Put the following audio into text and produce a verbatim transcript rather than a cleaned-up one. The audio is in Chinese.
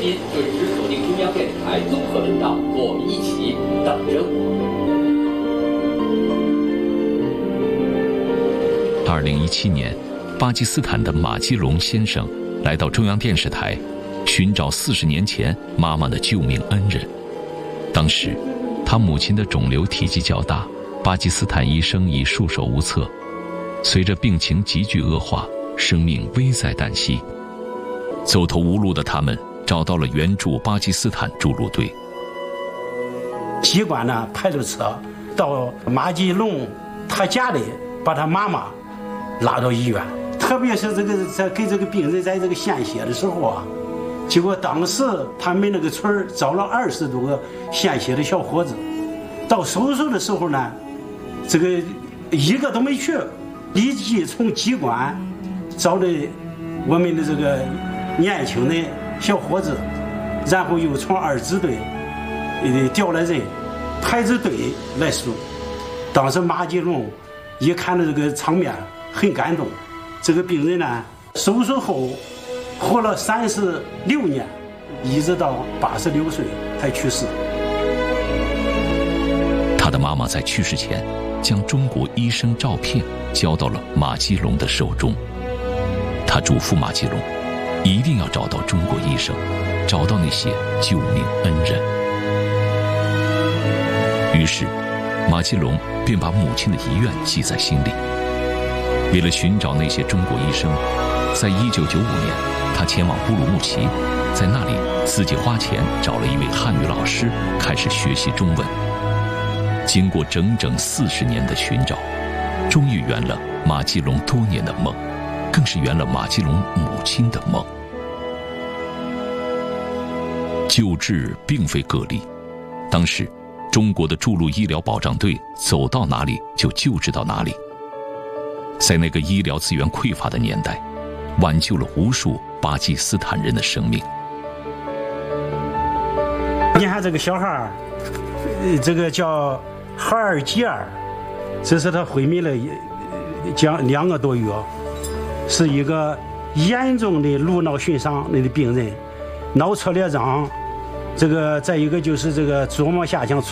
紧准时锁定中央电视台综合频道，和我们一起等着我。 二零一七年，巴基斯坦的马基龙先生来到中央电视台，寻找四十年前妈妈的救命恩人。当时，他母亲的肿瘤体积较大，巴基斯坦医生已束手无策。随着病情急剧恶化，生命危在旦夕。走投无路的他们找到了援助巴基斯坦筑路队。 机关呢派着车到马基龙他家里，把他妈妈拉到医院。特别是这个在给这个病人在这个献血的时候啊，结果当时他们那个村找了二十多个献血的小伙子，到手术的时候呢，这个一个都没去，立即从机关找的我们的这个年轻的小伙子，然后又从二支队呃调来人排着队来输。当时马基龙一看到这个场面很感动，这个病人呢手术后活了三十六年，一直到八十六岁才去世。 他的妈妈在去世前将中国医生照片交到了马基龙的手中。他嘱咐马基龙一定要找到中国医生，找到那些救命恩人。于是马基龙便把母亲的遗愿记在心里。为了寻找那些中国医生，在一九九五年他前往乌鲁木齐，在那里自己花钱找了一位汉语老师，开始学习中文。经过整整四十年的寻找，终于圆了马基龙多年的梦，更是圆了马基龙母亲的梦。救治并非个例，当时中国的筑路医疗保障队走到哪里就救治到哪里。在那个医疗资源匮乏的年代，挽救了无数巴基斯坦人的生命。 你看这个小孩，这个叫哈尔吉尔，这是他昏迷了将两个多月，是一个严重的颅脑损伤的病人，脑侧裂障，这个再一个就是这个左膜下腔